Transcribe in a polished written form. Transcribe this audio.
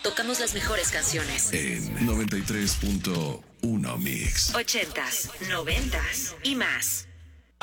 tocamos las mejores canciones. En 93.1 Mix. 80s, 90s y más.